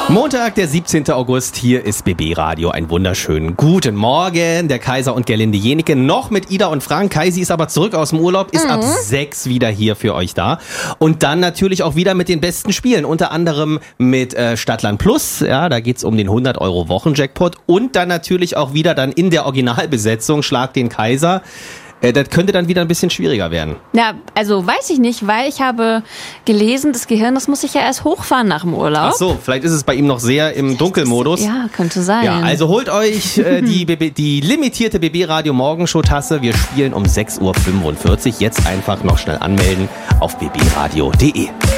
Montag, der 17. August, hier ist BB Radio. Einen wunderschönen guten Morgen. Der Kaiser und Gerlinde Jenike noch mit Ida und Frank. Kaisi ist aber zurück aus dem Urlaub, ist ab 6 wieder hier für euch da. Und dann natürlich auch wieder mit den besten Spielen. Unter anderem mit Stadtland Plus. Ja, da geht's um den 100 € Wochenjackpot. Und dann natürlich auch wieder dann in der Originalbesetzung Schlag den Kaiser. Das könnte dann wieder ein bisschen schwieriger werden. Ja, also weiß ich nicht, weil ich habe gelesen, das Gehirn, das muss sich ja erst hochfahren nach dem Urlaub. Ach so, vielleicht ist es bei ihm noch sehr im Dunkelmodus. Ja, könnte sein. Ja, also holt euch die limitierte BB Radio Morgenshow-Tasse. Wir spielen um 6:45 Uhr. Jetzt einfach noch schnell anmelden auf bbradio.de.